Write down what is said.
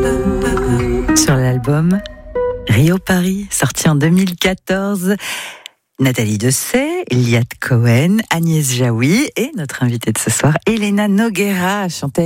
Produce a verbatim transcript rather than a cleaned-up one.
Sur l'album Rio Paris, sorti en deux mille quatorze, Nathalie Dessay, Liat Cohen, Agnès Jaoui et notre invitée de ce soir, Elena Noguera, chantait